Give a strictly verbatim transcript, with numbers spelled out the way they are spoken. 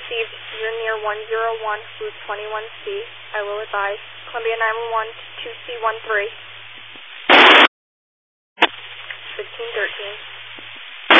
received. You're near one zero one, Route twenty-one C. I will advise. Columbia nine one one to two C one three. fifteen thirteen.